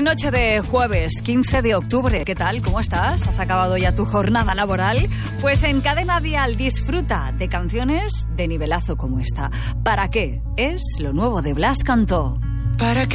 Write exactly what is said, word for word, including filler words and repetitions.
noche de jueves, quince de octubre. ¿Qué tal? ¿Cómo estás? ¿Has acabado ya tu jornada laboral? Pues en Cadena Dial disfruta de canciones de nivelazo como esta. ¿Para qué? Es lo nuevo de Blas Cantó. ¿Para qué?